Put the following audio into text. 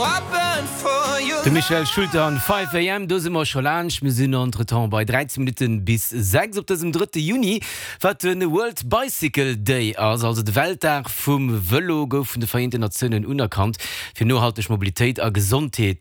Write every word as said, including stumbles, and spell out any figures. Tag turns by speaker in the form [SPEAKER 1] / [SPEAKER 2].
[SPEAKER 1] De Michael Schulter an five a m do immer schon lunch mir sinn entretan bei dreizehn Minuten bis sechs op dem dritte Juni wat den World Bicycle Day as also de Welttag vum Velo gouf vun de Vereinten Nationen unerkannt fir nohalteg Mobilitéit a Gesundheet